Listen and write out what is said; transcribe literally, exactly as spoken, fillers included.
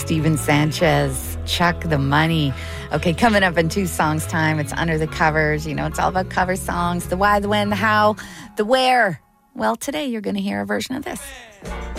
Steven Sanchez, Chuck the Money. Okay, coming up in two songs time, it's Under the Covers. You know, it's all about cover songs, the why, the when, the how, the where. Well, today you're going to hear a version of this.